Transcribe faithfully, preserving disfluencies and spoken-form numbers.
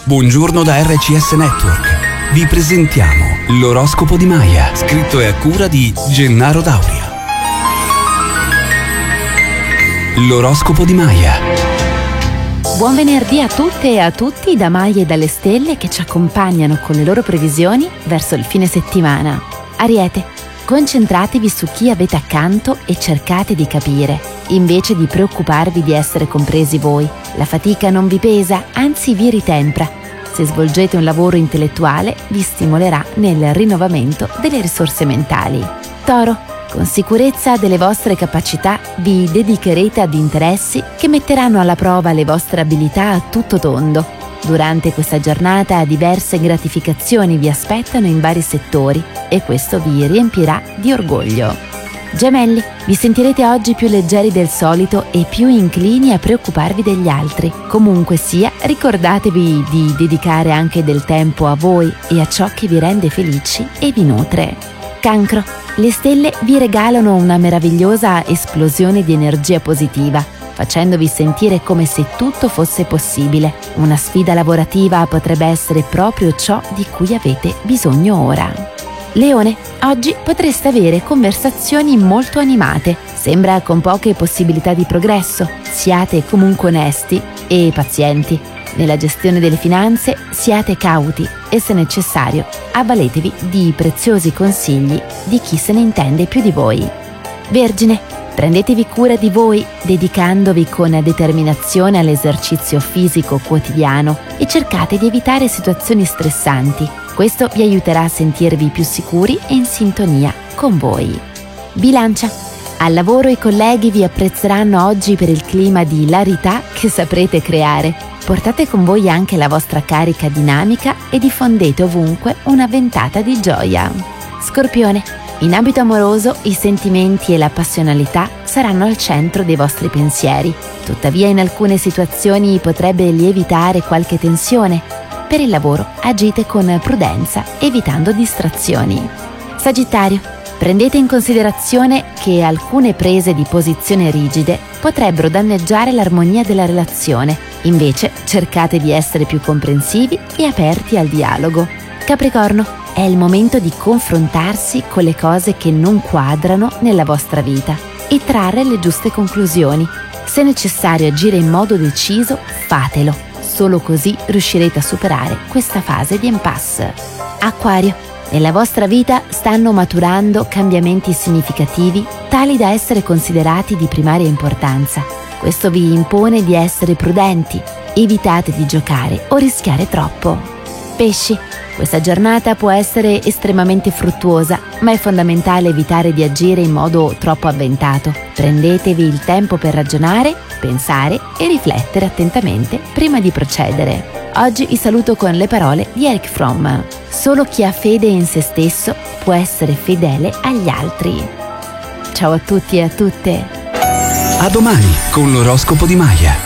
Buongiorno da R C S Network. Vi presentiamo l'oroscopo di Maya, scritto e a cura di Gennaro Dauria. L'oroscopo di Maya. Buon venerdì a tutte e a tutti da Maya e dalle stelle che ci accompagnano con le loro previsioni verso il fine settimana. Ariete, concentratevi su chi avete accanto e cercate di capire, invece di preoccuparvi di essere compresi voi. La fatica non vi pesa, anzi vi ritempra. Se svolgete un lavoro intellettuale, vi stimolerà nel rinnovamento delle risorse mentali. Toro, con sicurezza delle vostre capacità vi dedicherete ad interessi che metteranno alla prova le vostre abilità a tutto tondo. Durante questa giornata diverse gratificazioni vi aspettano in vari settori e questo vi riempirà di orgoglio. Gemelli, vi sentirete oggi più leggeri del solito e più inclini a preoccuparvi degli altri. Comunque sia, ricordatevi di dedicare anche del tempo a voi e a ciò che vi rende felici e vi nutre. Cancro, le stelle vi regalano una meravigliosa esplosione di energia positiva, facendovi sentire come se tutto fosse possibile. Una sfida lavorativa potrebbe essere proprio ciò di cui avete bisogno ora. Leone, oggi potreste avere conversazioni molto animate, sembra con poche possibilità di progresso. Siate comunque onesti e pazienti. Nella gestione delle finanze siate cauti e, se necessario, avvaletevi di preziosi consigli di chi se ne intende più di voi. Vergine, prendetevi cura di voi dedicandovi con determinazione all'esercizio fisico quotidiano e cercate di evitare situazioni stressanti. Questo vi aiuterà a sentirvi più sicuri e in sintonia con voi. Bilancia, al lavoro i colleghi vi apprezzeranno oggi per il clima di ilarità che saprete creare. Portate con voi anche la vostra carica dinamica e diffondete ovunque una ventata di gioia. Scorpione, in ambito amoroso i sentimenti e la passionalità saranno al centro dei vostri pensieri. Tuttavia in alcune situazioni potrebbe lievitare qualche tensione. Per il lavoro agite con prudenza, evitando distrazioni. Sagittario, prendete in considerazione che alcune prese di posizione rigide potrebbero danneggiare l'armonia della relazione. Invece cercate di essere più comprensivi e aperti al dialogo. Capricorno, è il momento di confrontarsi con le cose che non quadrano nella vostra vita e trarre le giuste conclusioni. Se è necessario agire in modo deciso, fatelo. Solo così riuscirete a superare questa fase di impasse. Acquario, nella vostra vita stanno maturando cambiamenti significativi tali da essere considerati di primaria importanza. Questo vi impone di essere prudenti, evitate di giocare o rischiare troppo. Pesci, questa giornata può essere estremamente fruttuosa, ma è fondamentale evitare di agire in modo troppo avventato. Prendetevi il tempo per ragionare, pensare e riflettere attentamente prima di procedere. Oggi vi saluto con le parole di Erich Fromm. Solo chi ha fede in se stesso può essere fedele agli altri. Ciao a tutti e a tutte. A domani con l'oroscopo di Maya.